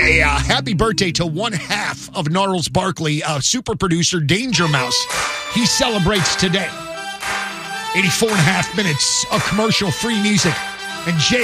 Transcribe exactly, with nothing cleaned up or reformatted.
a uh, happy birthday to one half of Gnarls Barkley, uh, super producer Danger Mouse. He celebrates today. eighty-four and a half minutes of commercial-free music. And Jay